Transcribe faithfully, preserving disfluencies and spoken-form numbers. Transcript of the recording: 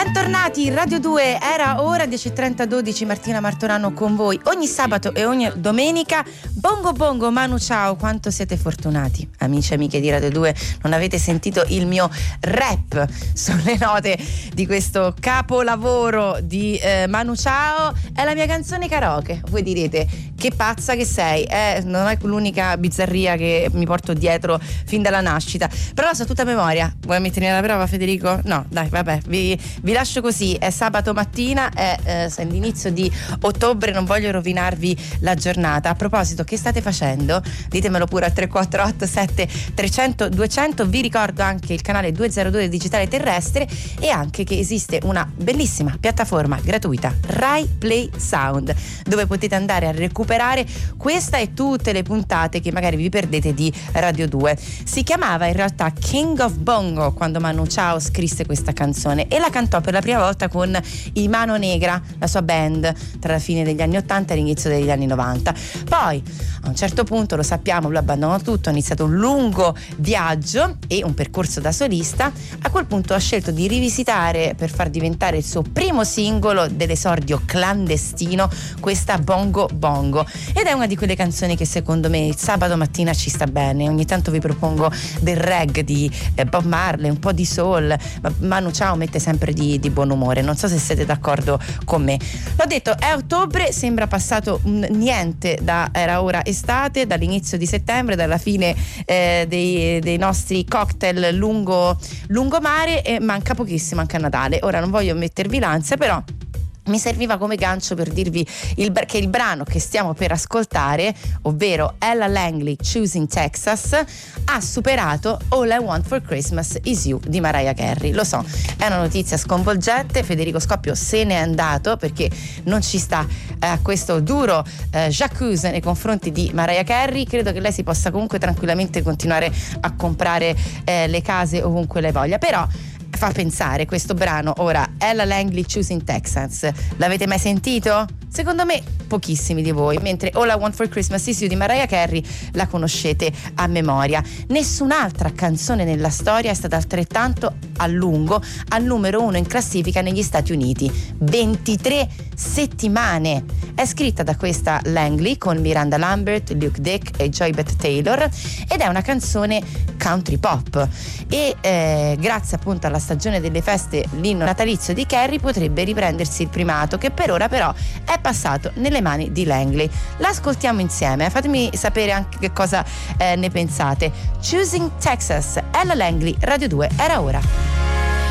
Bentornati in Radio due, era ora dieci e trenta dodici, Martina Martorano con voi ogni sabato e ogni domenica. Bongo bongo, Manu ciao, quanto siete fortunati amici e amiche di Radio due, non avete sentito il mio rap sulle note di questo capolavoro di eh, Manu Ciao. È la mia canzone karaoke. Voi direte che pazza che sei, eh, non è l'unica bizzarria che mi porto dietro fin dalla nascita, però la so tutta a memoria. Vuoi mettere alla prova, Federico? No, dai, vabbè, vi, vi lascio così. È sabato mattina, è eh, l'inizio di ottobre, non voglio rovinarvi la giornata. A proposito, che state facendo? Ditemelo pure al tre quattro otto sette trecento duecento. Vi ricordo anche il canale duecentodue digitale terrestre e anche che esiste una bellissima piattaforma gratuita, Rai Play Sound, dove potete andare a recuperare questa e tutte le puntate che magari vi perdete di Radio due. Si chiamava in realtà King of Bongo quando Manu Ciao scrisse questa canzone e la cantò per la prima volta con i Mano Negra, la sua band, tra la fine degli anni ottanta e l'inizio degli anni novanta. Poi a un certo punto, lo sappiamo, lui abbandonò tutto, ha iniziato un lungo viaggio e un percorso da solista. A quel punto ha scelto di rivisitare, per far diventare il suo primo singolo dell'esordio clandestino, questa Bongo Bongo, ed è una di quelle canzoni che secondo me il sabato mattina ci sta bene. Ogni tanto vi propongo del reggae di eh, Bob Marley, un po' di soul, ma Manu Ciao mette sempre di, di buon umore, non so se siete d'accordo con me. L'ho detto, è ottobre, sembra passato un niente da era ora estate, dall'inizio di settembre, dalla fine eh, dei, dei nostri cocktail lungo, lungomare, e manca pochissimo anche a Natale. Ora non voglio mettervi l'ansia, però mi serviva come gancio per dirvi il, che il brano che stiamo per ascoltare, ovvero Ella Langley Choosing Texas, ha superato All I Want for Christmas Is You di Mariah Carey. Lo so, è una notizia sconvolgente. Federico Scoppio se n'è andato perché non ci sta eh, a questo duro eh, j'accuse nei confronti di Mariah Carey. Credo che lei si possa comunque tranquillamente continuare a comprare eh, le case ovunque lei voglia, però fa pensare questo brano. Ora, Ella Langley Choosing Texas, l'avete mai sentito? Secondo me pochissimi di voi, mentre All I Want for Christmas Is You di Mariah Carey la conoscete a memoria. Nessun'altra canzone nella storia è stata altrettanto a lungo al numero uno in classifica negli Stati Uniti, ventitré settimane. È scritta da questa Langley con Miranda Lambert, Luke Dick e Joy Beth Taylor ed è una canzone country pop e eh, grazie appunto alla stagione delle feste l'inno natalizio di Carey potrebbe riprendersi il primato, che per ora però è passato nelle mani di Langley. L'ascoltiamo insieme, fatemi sapere anche che cosa eh, ne pensate. Choosing Texas, Ella Langley, Radio due, era ora.